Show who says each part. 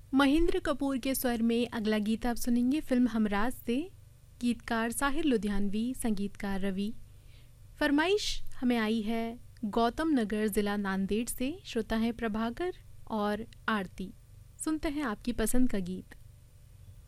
Speaker 1: महेंद्र कपूर के स्वर में अगला गीत आप सुनेंगे फिल्म हमराज से। गीतकार साहिर लुधियानवी, संगीतकार रवि। फरमाइश हमें आई है गौतम नगर ज़िला नांदेड़ से। श्रोता हैं प्रभाकर और आरती। सुनते हैं आपकी पसंद का गीत।